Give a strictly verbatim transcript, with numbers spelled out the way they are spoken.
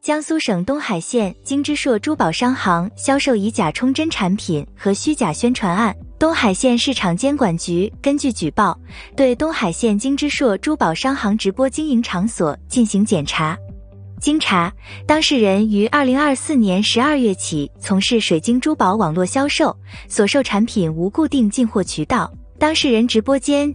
江苏省东海县金之硕珠宝商行销售以假充真产品和虚假宣传案，东海县市场监管局根据举报，对东海县金之硕珠宝商行直播经营场所进行检查。经查，当事人于二零二四年十二月起从事水晶珠宝网络销售，所售产品无固定进货渠道，当事人直播间